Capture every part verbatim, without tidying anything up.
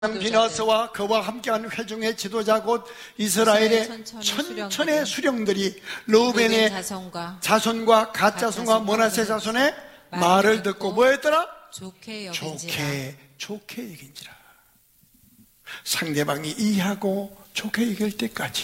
비너스와 그와 함께한 회중의 지도자 곧 이스라엘의 천천의 수령들이 르우벤의 자손과, 자손과 갓자손과 므낫세 자손의 말을 듣고 뭐였더라? 좋게 여긴지라. 좋게 좋게 여긴지라. 상대방이 이해하고 좋게 여길 때까지.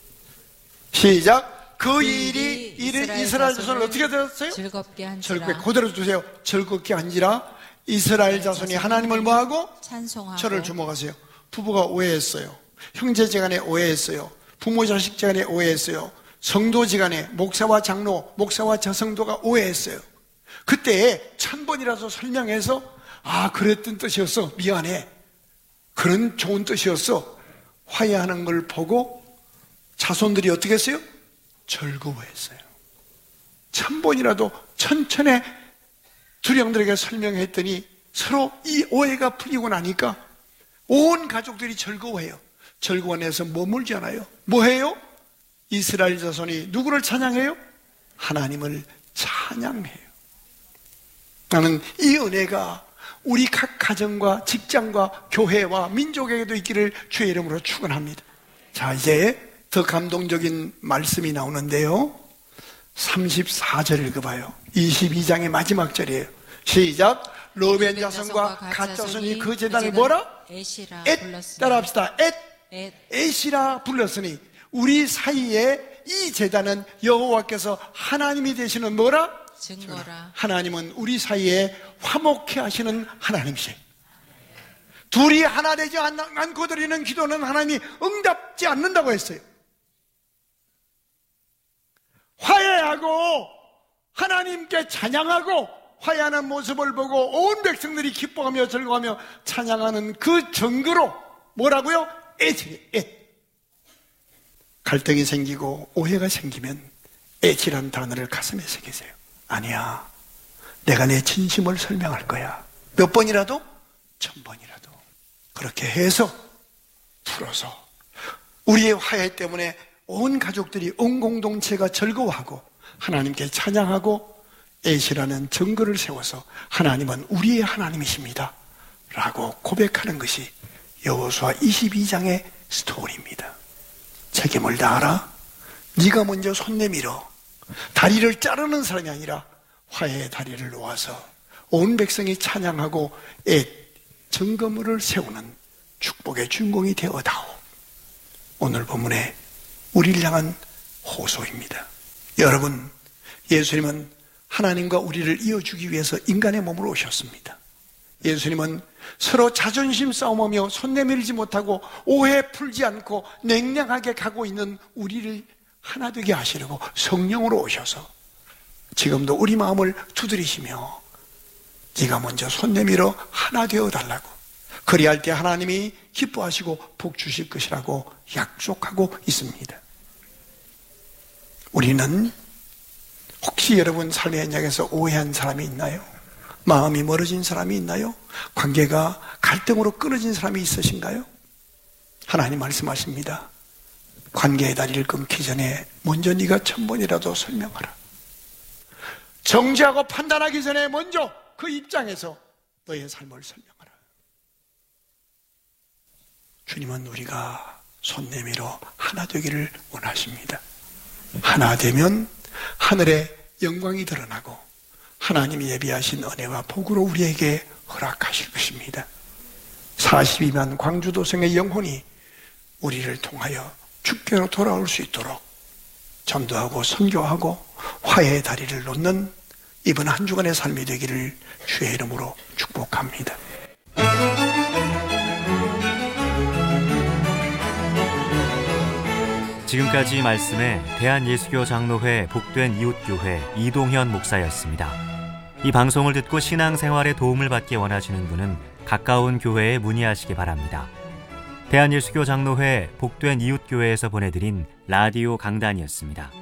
시작. 그 일이 이를 이스라엘 자손을 어떻게 되었어요? 즐겁게 한지라. 즐겁게 그대로 두세요. 즐겁게 한지라. 이스라엘 자손이 하나님을 뭐하고? 찬송하고. 저를 주목하세요. 부부가 오해했어요. 형제지간에 오해했어요. 부모 자식지간에 오해했어요. 성도지간에 목사와 장로, 목사와 저성도가 오해했어요. 그때 천 번이라도 설명해서 아 그랬던 뜻이었어, 미안해, 그런 좋은 뜻이었어, 화해하는 걸 보고 자손들이 어떻게 했어요? 즐거워했어요. 천 번이라도 천천히 두령들에게 설명했더니 서로 이 오해가 풀리고 나니까 온 가족들이 즐거워해요. 즐거워해서 머물잖아요. 뭐해요? 이스라엘 자손이 누구를 찬양해요? 하나님을 찬양해요. 나는 이 은혜가 우리 각 가정과 직장과 교회와 민족에게도 있기를 주의 이름으로 축원합니다. 자, 이제 더 감동적인 말씀이 나오는데요, 삼십사 절 읽어봐요. 이십이 장의 마지막 절이에요. 시작. 르우벤 자손과 갓 자손이 그 제단을 뭐라? 에시라 엣, 불렀으니. 따라합시다. 엣, 엣. 에시라 불렀으니 우리 사이에 이 제단은 여호와께서 하나님이 되시는 뭐라? 증거라. 하나님은 우리 사이에 화목해 하시는 하나님이세요. 둘이 하나 되지 않고 드리는 기도는 하나님이 응답지 않는다고 했어요. 화해하고 하나님께 찬양하고 화해하는 모습을 보고 온 백성들이 기뻐하며 즐거워하며 찬양하는 그 증거로 뭐라고요? 애지, 애. 갈등이 생기고 오해가 생기면 애지란 단어를 가슴에 새기세요. 아니야, 내가 내 진심을 설명할 거야. 몇 번이라도? 천 번이라도. 그렇게 해서 풀어서 우리의 화해 때문에 온 가족들이, 온 공동체가 즐거워하고 하나님께 찬양하고 에시라는 증거를 세워서 하나님은 우리의 하나님이십니다 라고 고백하는 것이 여호수아 이십이 장의 스토리입니다. 책임을 다하라. 네가 먼저 손 내밀어. 다리를 자르는 사람이 아니라 화해의 다리를 놓아서 온 백성이 찬양하고 애 증거물을 세우는 축복의 주인공이 되어다오. 오늘 본문에 우리를 향한 호소입니다. 여러분, 예수님은 하나님과 우리를 이어주기 위해서 인간의 몸으로 오셨습니다. 예수님은 서로 자존심 싸움하며 손 내밀지 못하고 오해 풀지 않고 냉랭하게 가고 있는 우리를 하나 되게 하시려고 성령으로 오셔서 지금도 우리 마음을 두드리시며 네가 먼저 손 내밀어 하나 되어달라고, 그리할 때 하나님이 기뻐하시고 복 주실 것이라고 약속하고 있습니다. 우리는 혹시 여러분 삶의 현장에서 오해한 사람이 있나요? 마음이 멀어진 사람이 있나요? 관계가 갈등으로 끊어진 사람이 있으신가요? 하나님 말씀하십니다. 관계의 다리를 끊기 전에 먼저 네가 천 번이라도 설명하라. 정죄하고 판단하기 전에 먼저 그 입장에서 너의 삶을 설명하라. 주님은 우리가 손 내밀어 하나 되기를 원하십니다. 하나 되면 하늘의 영광이 드러나고 하나님이 예비하신 은혜와 복으로 우리에게 허락하실 것입니다. 사십이만 광주도성의 영혼이 우리를 통하여 주께로 돌아올 수 있도록 전도하고 선교하고 화해의 다리를 놓는 이번 한 주간의 삶이 되기를 주의 이름으로 축복합니다. 지금까지 이 말씀에 대한예수교 장로회 복된 이웃교회 이동현 목사였습니다. 이 방송을 듣고 신앙생활에 도움을 받기 원하시는 분은 가까운 교회에 문의하시기 바랍니다. 대한예수교 장로회 복된 이웃교회에서 보내드린 라디오 강단이었습니다.